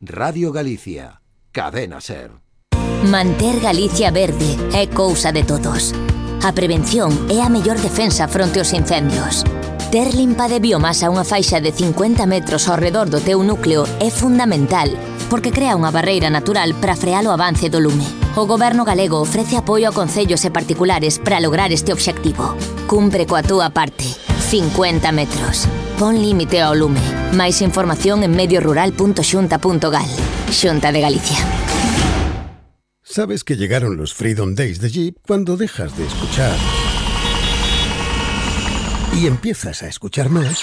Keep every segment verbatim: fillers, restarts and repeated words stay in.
Radio Galicia, Cadena Ser. Manter Galicia verde é cousa de todos. A prevención é a mellor defensa fronte aos incendios. Ter limpa de biomasa unha faixa de cincuenta metros ao redor do teu núcleo é fundamental, porque crea unha barreira natural para frear o avance do lume. O Goberno galego ofrece apoio a concellos e particulares para lograr este obxectivo. Cumpre coa túa parte. cincuenta metros. Pon límite ao lume. Máis información en medio rural punto xunta punto gal. Xunta de Galicia. Sabes que llegaron los Freedom Days de Jeep cuando dejas de escuchar y empiezas a escuchar más.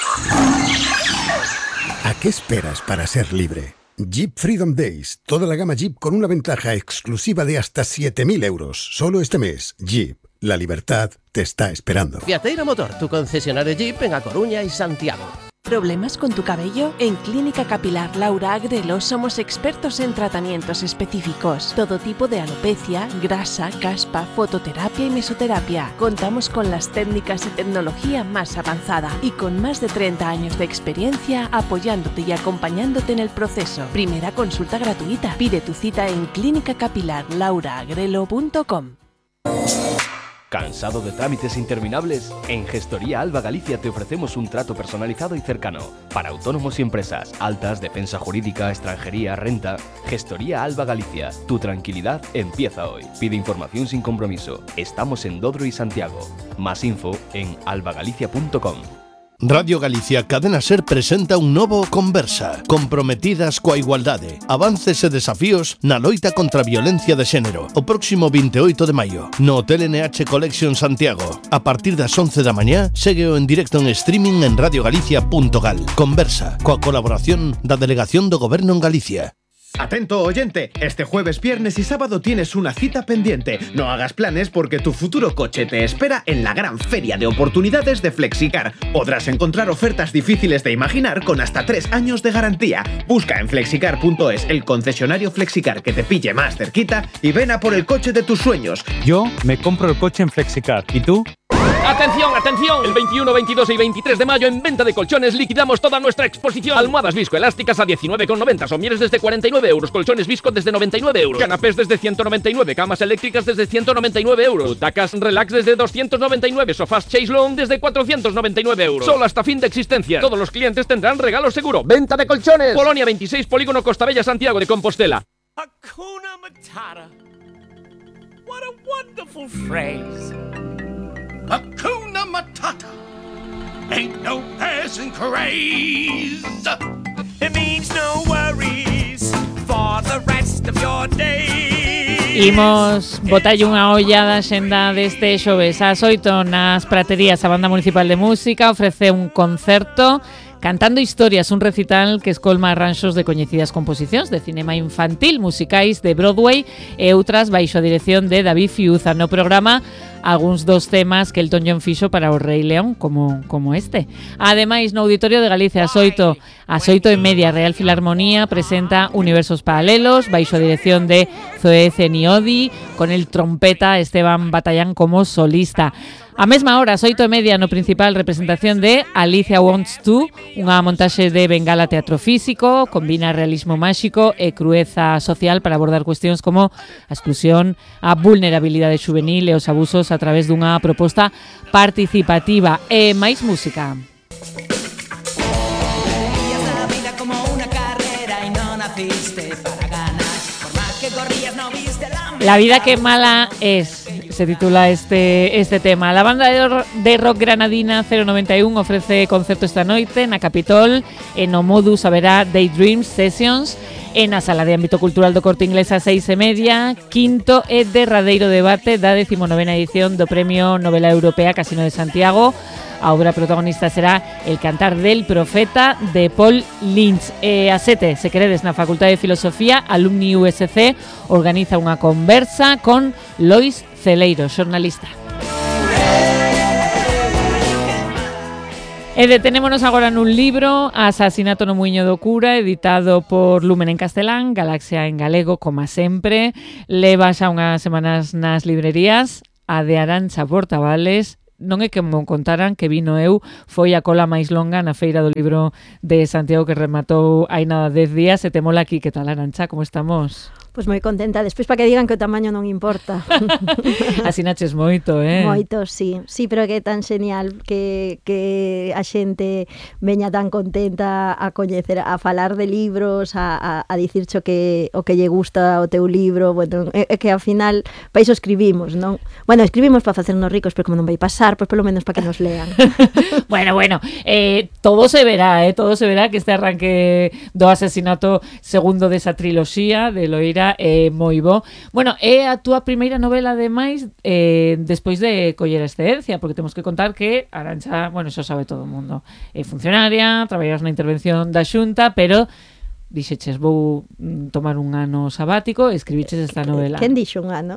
¿A qué esperas para ser libre? Jeep Freedom Days. Toda la gama Jeep con una ventaja exclusiva de hasta siete mil euros. Solo este mes. Jeep. La libertad te está esperando. Viateira Motor, tu concesionario Jeep en A Coruña y Santiago. ¿Problemas con tu cabello? En Clínica Capilar Laura Agrelo somos expertos en tratamientos específicos. Todo tipo de alopecia, grasa, caspa, fototerapia y mesoterapia. Contamos con las técnicas y tecnología más avanzada y con más de treinta años de experiencia apoyándote y acompañándote en el proceso. Primera consulta gratuita. Pide tu cita en clínica capilar laura agrelo punto com. ¿Cansado de trámites interminables? En Gestoría Alba Galicia te ofrecemos un trato personalizado y cercano para autónomos y empresas, altas, defensa jurídica, extranjería, renta. Gestoría Alba Galicia, tu tranquilidad empieza hoy. Pide información sin compromiso. Estamos en Dodro y Santiago. Más info en albagalicia punto com. Radio Galicia Cadena Ser presenta un novo Conversa, comprometidas coa igualdade, avances e desafíos na loita contra a violencia de xénero, o próximo veintioito de maio, no Hotel N H Collection Santiago. A partir das once da mañá, ségueo en directo en streaming en radio galicia punto gal. Conversa, coa colaboración da Delegación do Goberno en Galicia. Atento oyente, este jueves, viernes y sábado tienes una cita pendiente. No hagas planes porque tu futuro coche te espera en la gran feria de oportunidades de Flexicar. Podrás encontrar ofertas difíciles de imaginar con hasta tres años de garantía. Busca en flexicar punto es el concesionario Flexicar que te pille más cerquita y ven a por el coche de tus sueños. Yo me compro el coche en Flexicar. ¿Y tú? ¡Atención, atención! El veintiuno, veintidós y veintitrés de mayo en venta de colchones liquidamos toda nuestra exposición. Almohadas viscoelásticas a diecinueve con noventa, somieres desde cuarenta y nueve euros, colchones visco desde noventa y nueve euros, canapés desde ciento noventa y nueve, camas eléctricas desde ciento noventa y nueve euros, butacas relax desde doscientos noventa y nueve, sofás Chase Long desde cuatrocientos noventa y nueve euros. Solo hasta fin de existencia. Todos los clientes tendrán regalo seguro. ¡Venta de colchones! Polonia veintiséis, Polígono Costabella, Santiago de Compostela. Hakuna Matata. What a wonderful phrase. Hakuna Matata. Ain't no passing craze. It means no worries for the rest of your day. Imos botalle unha ollada xenda deste xoves ás oito nas Praterías. A Banda Municipal de Música ofrece un concerto Cantando Historias, un recital que escolma arranxos de coñecidas composicións de cinema infantil, musicais de Broadway e outras baixo a dirección de David Fiuza. No programa, algúns dos temas que Elton John fixo para o Rei León, como, como este. Ademais, no Auditorio de Galicia, ás oito, ás oito e media, Real Filarmonía presenta Universos Paralelos, baixo a dirección de Zoe Zeniodi, con el trompeta Esteban Batallán como solista. A mesma hora, ás oito e media, no principal, representación de Alicia Wants To, unha montaxe de Bengala Teatro Físico, combina realismo máxico e crueza social para abordar cuestións como a exclusión, a vulnerabilidade juvenil e os abusos a través dunha proposta participativa. E máis música. La vida que mala es, se titula este este tema. La banda de rock granadina cero noventa e un ofrece concerto esta noite na Capitol e no Modus haberá Daydream Sessions en a Sala de Ámbito Cultural do Corte Inglés a seis e media, quinto e derradeiro debate da decimonovena edición do Premio Novela Europea Casino de Santiago. A obra protagonista será El cantar del profeta de Paul Lynch. E a sete, se queredes, na Facultade de Filosofía, Alumni U S C organiza unha conversa con Lois Celeiro, xornalista. E detenémonos agora nun libro, Asasinato no Muiño do Cura, editado por Lumen en castelán, Galaxia en galego, como sempre. Leva xa unhas semanas nas librerías, a de Arantxa Portavales, non é que me contaran que vino eu, foi a cola máis longa na Feira do Libro de Santiago que rematou hai nada dez días, e te mola aquí. Que tal, Arantxa, como estamos? Pois moi contenta, despois para que digan que o tamaño non importa. Asinaches moito, eh? Moito, sí, sí, pero que é tan genial que, que a xente veña tan contenta a coñecer, a falar de libros, a, a, a dicircho que o que lle gusta o teu libro, bueno, é, é que ao final para iso escribimos, non? Bueno, escribimos para facernos ricos, pero como non vai pasar, pois polo menos para que nos lean. Bueno, bueno, eh, todo se verá, eh, todo se verá que este arranque do asesinato segundo desa triloxía de Loira é moi bo. Bueno, é a túa primeira novela, ademais, eh, despois de coller a excedencia, porque temos que contar que Arantxa, bueno, eso sabe todo o mundo, é funcionaria, traballas na intervención da Xunta, pero dixeches, vou tomar un ano sabático e escribiches esta novela. Quen dixo un ano?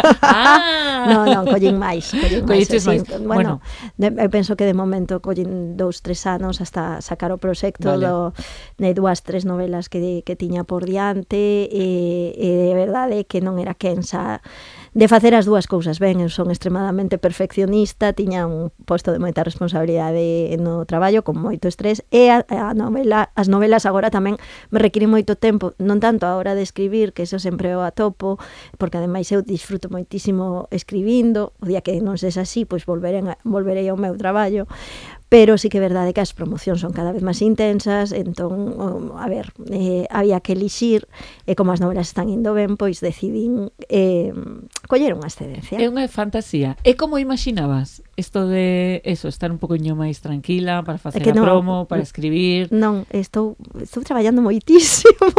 Ah! non, non, collín máis. Collín máis, máis. Bueno, bueno, eu penso que de momento collín dous, tres anos hasta sacar o proxecto, vale. do, de dúas, tres novelas que, que tiña por diante, e, e de verdade que non era quensa de facer as dúas cousas ben. Eu son extremadamente perfeccionista, tiña un posto de moita responsabilidade no traballo, con moito estrés, e a, a novela, as novelas agora tamén me requiren moito tempo, non tanto a hora de escribir, que eso sempre o atopo, porque ademais eu disfruto moitísimo escribindo, o día que non sexa así, pois volverei, volverei ao meu traballo, pero sí que é verdade que as promocións son cada vez máis intensas, entón, a ver, eh, había que elixir, e como as novelas están indo ben, pois decidín eh, coller unha excedencia. É unha fantasía. E como imaginabas isto de eso, estar un poquinho máis tranquila para facer a promo, para escribir? Non, estou, estou traballando moitísimo.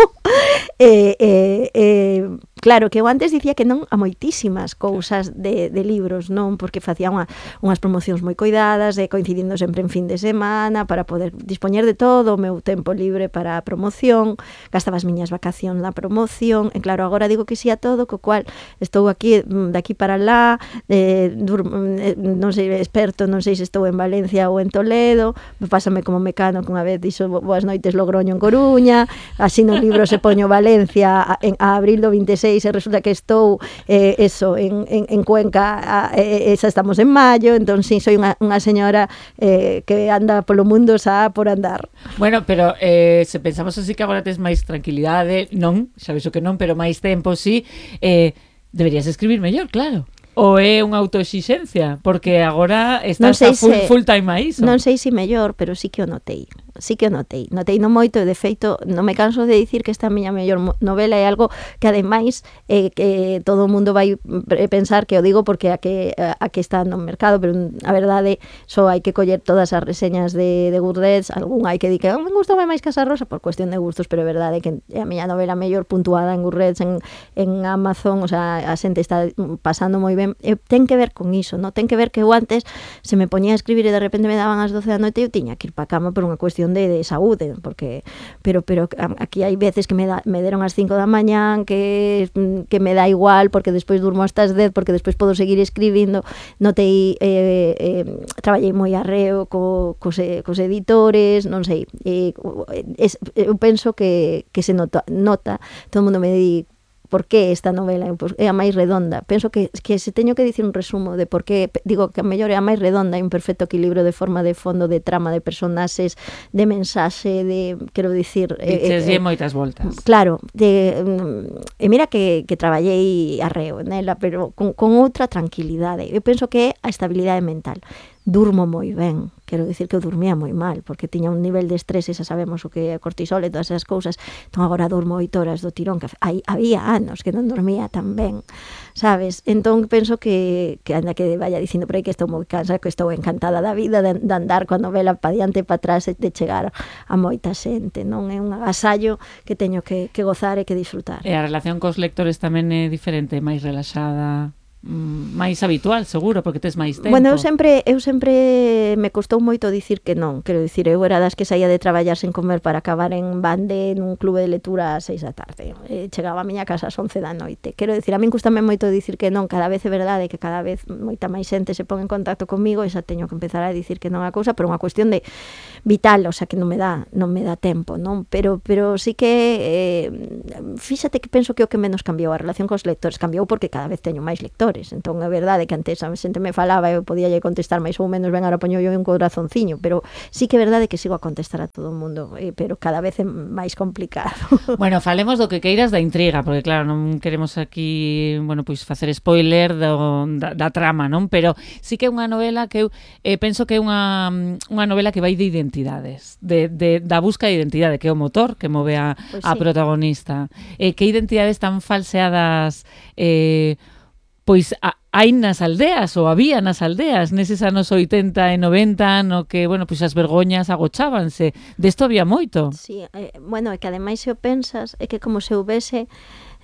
eh, eh, eh, claro, que eu antes dicía que non a moitísimas cousas de, de libros, non, porque facía unha, unhas promocións moi coidadas, e coincidindo sempre en fin de semana, para poder dispoñer de todo o meu tempo libre para a promoción, gastaba as miñas vacacións na promoción, e claro, agora digo que sí a todo, co cual estou aquí, de aquí para lá, eh, durmo, eh, non sei, experto, non sei se estou en Valencia ou en Toledo, pásame como Mecano, que unha vez dixo boas noites Logroño en Coruña, así no libro se poño Valencia a, en, a abril do vinte e seis, e resulta que estou eh, eso, en, en, en Cuenca, a, eh, esa estamos en maio, entón sí, soy unha, unha señora eh, que anda polo mundo xa por andar. Bueno, pero eh, se pensamos así que agora tes máis tranquilidade, non, sabes o que non, pero máis tempo sí, eh, deberías escribir mellor, claro. Ou é unha autoexixencia? Porque agora estás a full, se, full time a iso. Non sei se mellor, pero sí que o notei. Sí que o notei. Notei non moito, e de feito non me canso de dicir que esta a miña mellor novela é algo que ademais eh, que todo o mundo vai pensar que o digo porque a que, a que está no mercado, pero a verdade só hai que coller todas as reseñas de, de Goodreads, algún hai que di que oh, me gustaba máis Casa Rosa por cuestión de gustos, pero é verdade que é a miña novela mellor puntuada en Goodreads, en, en Amazon, o sea, a xente está pasando moi ben. E ten que ver con iso, no? Ten que ver que eu antes se me poñía a escribir e de repente me daban as doce da noite e eu tiña que ir pa cama por unha cuestión de, de saúde, porque pero pero aquí hai veces que me, da, me deron as cinco da mañán, que que me dá igual, porque despois durmo hasta as dez, porque despois podo seguir escribindo. Notei eh, eh, traballei moi arreo co, cos, cos editores, non sei, eh, es, eu penso que, que se nota, nota, todo o mundo me di por que esta novela pues, é a máis redonda. Penso que, que se teño que dicir un resumo de por que digo que a mellor é a máis redonda, hai un perfecto equilibrio de forma, de fondo, de trama, de personaxes, de mensaxe, de, quero dicir... Dices eh, eh, moitas voltas. Claro, de, e mira que, que traballei arreo nela, pero con, con outra tranquilidade. Eu penso que é a estabilidade mental. Durmo moi ben, quero dicir que eu dormía moi mal, porque tiña un nivel de estrés, e xa sabemos o que é cortisol e todas esas cousas, entón agora durmo oito horas do tirón, que hai, había anos que non dormía tan ben, sabes? Entón penso que, que anda que vaya dicindo por aí que estou moi cansa, que estou encantada da vida, de, de andar coa novela pa diante e pa atrás, e de chegar a moita xente, non é un agasallo que teño que, que gozar e que disfrutar. E a relación cos lectores tamén é diferente, máis relaxada... máis habitual, seguro, porque tes máis tempo. Bueno, eu sempre eu sempre me costou moito dicir que non, quero dicir, eu era das que saía de traballar sen comer para acabar en Bande, nun clube de lectura ás seis da tarde. E chegaba a miña casa ás once da noite. Quero dicir, a min custame moito dicir que non, cada vez é verdade que cada vez moita máis xente se pon en contacto comigo, e xa teño que empezar a dicir que non a cousa, pero unha cuestión de vital, o sea, que non me dá non me dá tempo, non? Pero pero sí que eh, fíxate que penso que o que menos cambiou a relación cos lectores cambiou porque cada vez teño máis lectores. lectores. Entón, é verdade que antes a xente me falaba, eu podía lle contestar máis ou menos ben, ahora poño yo un corazonciño, pero sí que é verdade que sigo a contestar a todo o mundo, eh, pero cada vez é máis complicado. Bueno, falemos do que queiras da intriga, porque claro, non queremos aquí, bueno, pois facer spoiler do, da, da trama, non? Pero sí que é unha novela que eu eh, penso que é unha, unha novela que vai de identidades, de, de, da busca de identidade, que é o motor que move a, Pois a sí. protagonista. Eh, que identidades tan falseadas eh, pois a, hai nas aldeas ou había nas aldeas neses anos oitenta e noventa no que, bueno, pois as vergoñas agochábanse. Desto había moito. Sí, eh, bueno, é que ademais se o pensas, é que como se houvese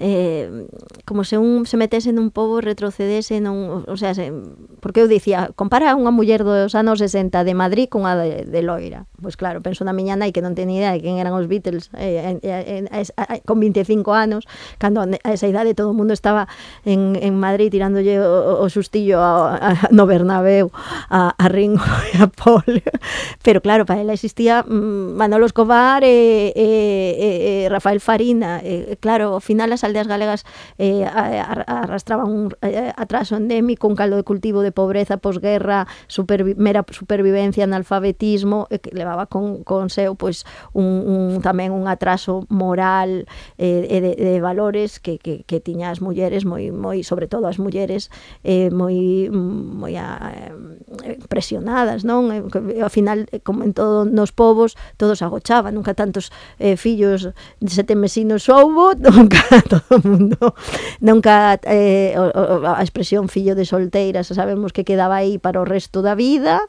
eh, como se un se metese nun pobo retrocedese non, o sea, se, porque eu dicía, compara unha muller dos anos sesenta de Madrid con a de, de Loira. Pois claro, penso na miña nai que non tenía idea de quen eran os Beatles eh, eh, eh, eh, con vinte e cinco anos, cando a esa idade todo o mundo estaba en, en Madrid tirándolle o, o sustillo a, a, no Bernabéu a, a Ringo e a Paul. Pero claro, para ela existía mm, Manolo Escobar e, e, e, e Rafael Farina. E, claro, ao final as aldeas galegas eh, arrastraban un eh, atraso endémico, un caldo de cultivo de pobreza, posguerra, supervi mera supervivencia, analfabetismo, eh, que levaba con, con seu pois, un, un, tamén un atraso moral eh, e de, de valores que, que, que tiña as mulleres, moi, moi, sobre todo as mulleres, eh, moi, moi a, eh, presionadas, non? E, ao final, como en todos nos povos, todos agochaban, nunca tantos eh, fillos de sete mesinos houbo, nunca todo o mundo, nunca eh, o, o, a expresión fillo de solteira, sabemos que quedaba aí para o resto da vida,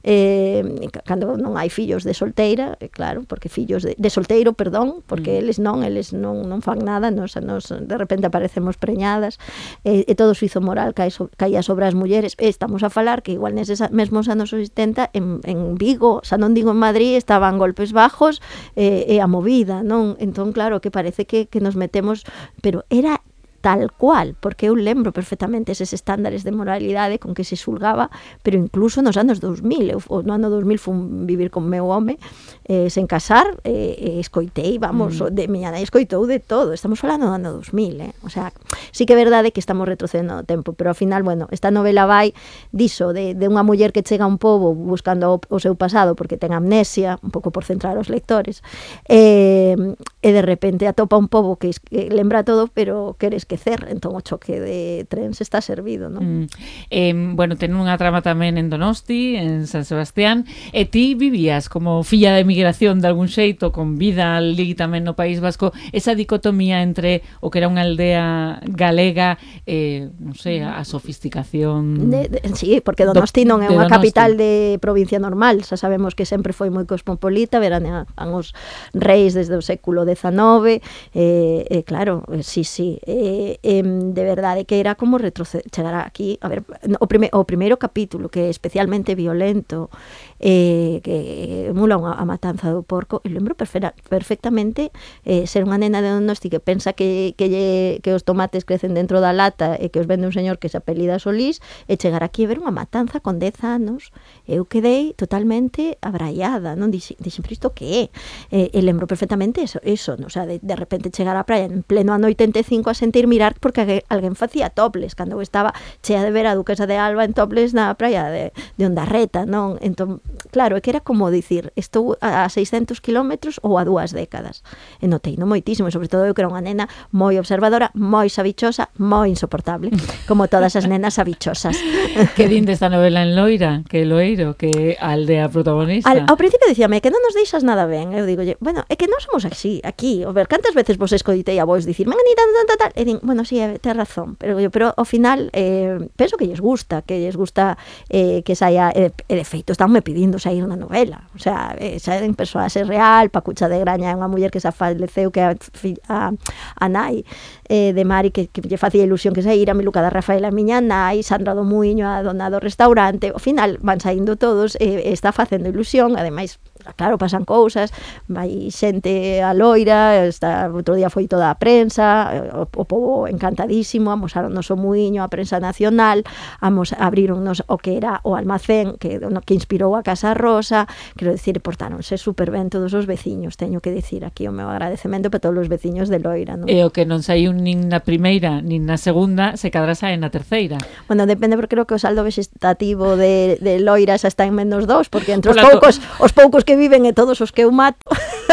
eh, cando non hai fillos de solteira, eh, claro, porque fillos de, de solteiro, perdón, porque mm. eles non, eles non, non fan nada, nos, nos de repente aparecemos preñadas, eh, e todo o suizo moral cae so, caía sobre as mulleres. E estamos a falar que igual neses mesmos anos oitenta en, en Vigo, xa non digo en Madrid, estaban golpes bajos eh, e a movida, non? Entón, claro, que parece que, que nos metemos, pero era tal cual, porque eu lembro perfectamente eses estándares de moralidade con que se xulgaba, pero incluso nos anos dos mil, eu no ano dos mil fun vivir con meu home eh, sen casar, eh, escoitei, vamos, mm. de miña nai escoitou de todo, estamos falando do ano dos mil, eh? O sea, sí que é verdade que estamos retrocedendo no tempo, pero ao final, bueno, esta novela vai diso, de, de unha muller que chega a un pobo buscando o, o seu pasado porque ten amnesia, un pouco por centrar os lectores, eh, e de repente atopa un pobo que, que lembra todo, pero queres esquecer, entón o choque de trens está servido, non? Mm. Eh, bueno, ten unha trama tamén en Donosti, en San Sebastián, e ti vivías como filla de emigración de algún xeito, con vida ali tamén no País Vasco, esa dicotomía entre o que era unha aldea galega e, eh, non sei, a sofisticación... De, de, sí, porque Donosti non é unha capital de provincia normal, xa sabemos que sempre foi moi cosmopolita, veranean os reis desde o século dezenove, e eh, eh, claro, sí, sí, eh, Eh, de verdade que era como retroceder, chegar aquí, a ver, o, prime, o primeiro capítulo que é especialmente violento, eh, que emula unha, a matanza do porco, e lembro perfecta, perfectamente eh, ser unha nena de Donosti que pensa que, que, lle, que os tomates crecen dentro da lata e que os vende un señor que se apelida Solís, e chegar aquí a ver unha matanza con dez anos, eu quedei totalmente abraiada, non dixen, dixen, pero isto que é? E, e lembro perfectamente eso, eso, no? O sea, de, de repente chegar á praia en pleno ano oitenta e cinco a sentir mirar porque alguén facía toples, cando eu estaba chea de ver a Duquesa de Alba en toples na praia de, de Ondarreta, non? Entón, claro, é que era como dicir, estou a seiscentos kilómetros ou a dúas décadas. E notei no moitísimo, e sobre todo eu que era unha nena moi observadora, moi sabichosa, moi insoportable, como todas as nenas sabichosas. Que din desta novela en Loira, que Loeiro, que a aldea protagonista. Al, ao principio dicíame que non nos deixas nada ben, eu digo, bueno, é que non somos así, aquí, a ver, cantas veces vos escoitei a vos dicir, menganita, tal, tal, tal, e din, bueno, sí, ten razón, pero yo, pero ao final eh, penso que lles gusta, que lles gusta eh, que saia, e eh, de feito están me pidindo sair unha novela, o sea, eh, sair en persoaxe real, Pacucha de Graña é unha muller que xa faleceu, que a, a, a nai eh, de Mari, que, que lle facía ilusión que saíra, Miluca da Rafaela, a miña nai, Sandra do Muiño, a dona do restaurante, ao final van saindo todos, e eh, está facendo ilusión, ademais claro, pasan cousas, vai xente a Loira, está, outro día foi toda a prensa, o, o povo encantadísimo, amosaronnos o muiño, a prensa nacional, amos, abrironnos o que era o almacén que, que inspirou a Casa Rosa, quero dicir, portáronse super ben todos os veciños, teño que dicir aquí o meu agradecemento para todos os veciños de Loira, non? E o que non saiu nin na primeira, nin na segunda, se cadra sae na terceira. Bueno, depende, porque creo que o saldo vegetativo de, de Loira xa está en menos dos, porque entre os Pola poucos, os poucos que viven e todos os que eu mato.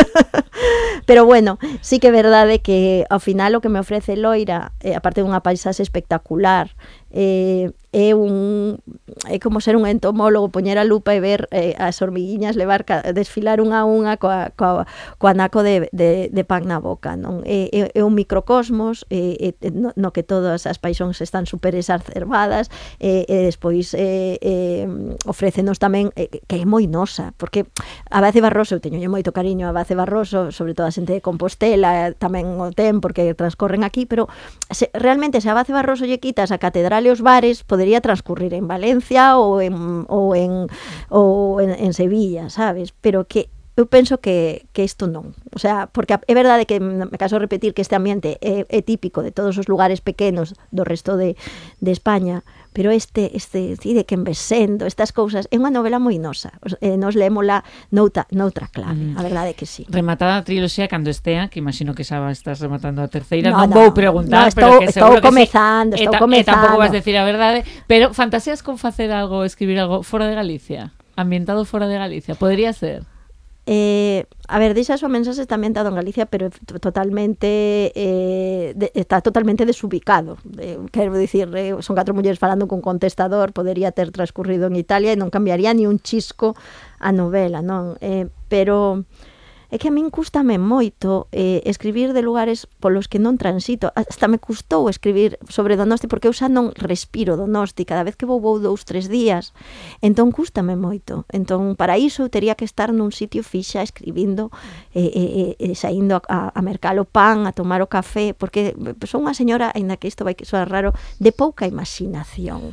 Pero bueno, sí que é verdade que ao final o que me ofrece Loira, eh, aparte dunha paisaxe espectacular, eh, é un é como ser un entomólogo, poñer a lupa e ver eh, as hormiguiñas levar desfilar unha a unha coa, coa, coa naco de, de, de pan na boca, non? É, é, é un microcosmos é, é, no, no que todas as paixóns están super exacerbadas e, e despois eh, eh, ofrécenos tamén eh, que é moi nosa, porque a Bace Barroso, eu teño moito cariño a Bace Barroso, sobre todo a xente de Compostela, tamén o ten porque transcorren aquí, pero se, realmente se a Bace Barroso lle quitas a catedral e os bares, podería transcurrir en Valencia ou en ou en ou en, en Sevilla, sabes? Pero que eu penso que que isto non. O sea, porque é verdade que me caso repetir que este ambiente é, é típico de todos os lugares pequenos do resto de, de España, pero este este de que envesendo, estas cousas, é unha novela moi nosa. Eh, nos leémola noutra, noutra clave, mm. a verdade é que sí. Rematada a triloxía cando estea, que imagino que xa estás rematando a terceira, no, non no, vou preguntar, no, estou, pero que estou seguro comezando, que sí. estou e, comezando. E tampouco vas decir a verdade, pero fantasías con facer algo, escribir algo fora de Galicia, ambientado fora de Galicia, podría ser? Eh, a ver, deixa a súa mensaxe está ambientado en Galicia, pero totalmente eh, de, está totalmente desubicado. Eh, quero dicir, eh, son catro mulleres falando cun contestador, podería ter transcurrido en Italia e non cambiaría ni un chisco a novela, non? Eh, pero é que a min cústame moito eh, escribir de lugares polos que non transito. Hasta me custou escribir sobre Donosti, porque eu xa non respiro Donosti. Cada vez que vou vou dous, tres días. Entón cústame moito. Entón, para iso eu teria que estar nun sitio fixa escribindo, eh, eh, eh, saindo a, a mercar o pan, a tomar o café, porque son unha señora, ainda que isto vai que soar raro, de pouca imaginación.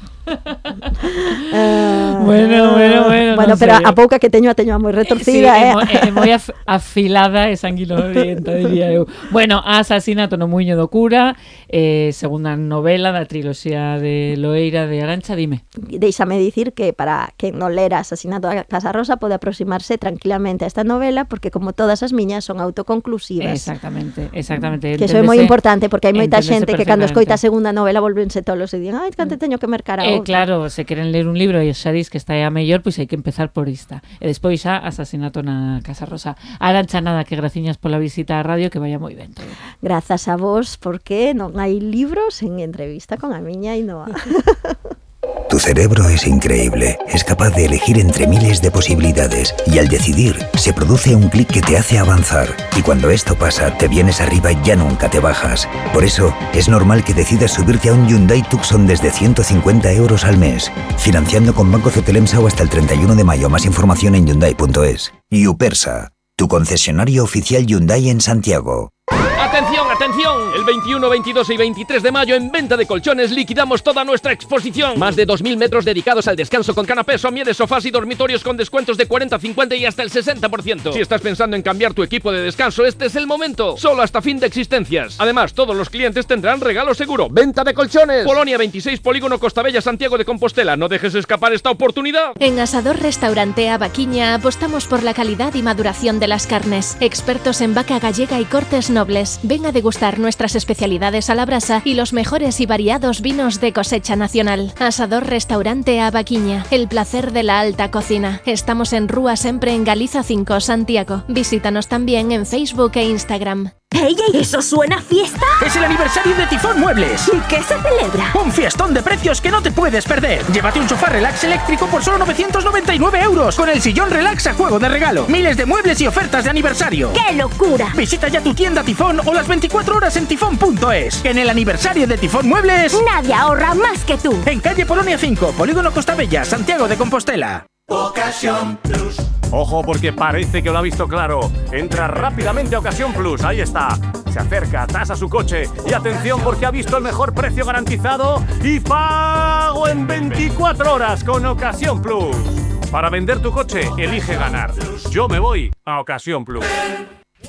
uh, bueno, bueno, bueno. Bueno, no pero sé. a pouca que teño a teño a moi retorcida, sí, eh. É moi af afilada e sanguinolenta, diría eu. Bueno, Asasinato no Muiño do Cura, eh, segunda novela da triloxía de Loeira de Arancha, dime. Deixame dicir que para quen non lera Asasinato da Casa Rosa pode aproximarse tranquilamente a esta novela, porque como todas as miñas son autoconclusivas. Exactamente, exactamente. Que eso é moi importante, porque hai moita xente que cando escoita a segunda novela volvense tolos e din, ai, cante teño que mercar a Eh, outra. claro, se queren ler un libro e xa dis que está a mellor, pois hai que empezar por esta. E despois xa Asasinato na Casa Rosa. Arancha, nada, que graciñas pola visita á radio, que vaya moi ben todo. Grazas a vos, porque non hai libros en entrevista con a miña Ainhoa. Tu cerebro es increíble, es capaz de elegir entre miles de posibilidades y al decidir se produce un clic que te hace avanzar y cuando esto pasa te vienes arriba y ya nunca te bajas. Por eso es normal que decidas subirte a un Hyundai Tucson desde ciento cincuenta euros al mes, financiando con Banco Cetelemsa o hasta el treinta y uno de mayo. Más información en hyundai punto es. Yupersa, tu concesionario oficial Hyundai en Santiago. ¡Atención, atención! El veintiuno, veintidós y veintitrés de mayo en Venta de Colchones liquidamos toda nuestra exposición. Más de dos mil metros dedicados al descanso con canapés, somieres, sofás y dormitorios con descuentos de cuarenta, cincuenta y hasta el sesenta por ciento. Si estás pensando en cambiar tu equipo de descanso, este es el momento. Solo hasta fin de existencias. Además, todos los clientes tendrán regalo seguro. Venta de Colchones. Polonia veintiséis, Polígono Costabella, Santiago de Compostela. No dejes escapar esta oportunidad. En Asador Restaurante Abaquiña apostamos por la calidad y maduración de las carnes. Expertos en vaca gallega y cortes nobles. Ven a degustar nuestras especialidades a la brasa y los mejores y variados vinos de cosecha nacional. Asador Restaurante Abaquiña, el placer de la alta cocina. Estamos en Rúa Sempre en Galiza cinco, Santiago. Visítanos también en Facebook e Instagram. ¡Ey, ey! ¿Eso suena a fiesta? ¡Es el aniversario de Tifón Muebles! ¿Y qué se celebra? ¡Un fiestón de precios que no te puedes perder! Llévate un sofá relax eléctrico por solo novecientos noventa y nueve euros, con el sillón relax a juego de regalo. Miles de muebles y ofertas de aniversario. ¡Qué locura! Visita ya tu tienda Tifón o las veinticuatro horas en tifón punto es. En el aniversario de Tifón Muebles... ¡Nadie ahorra más que tú! En calle Polonia cinco, Polígono Costabella, Santiago de Compostela. Ocasión Plus. Ojo, porque parece que lo ha visto claro. Entra rápidamente a Ocasión Plus, ahí está. Se acerca, tasa su coche y atención porque ha visto el mejor precio garantizado y pago en veinticuatro horas con Ocasión Plus. Para vender tu coche, elige ganar. Yo me voy a Ocasión Plus.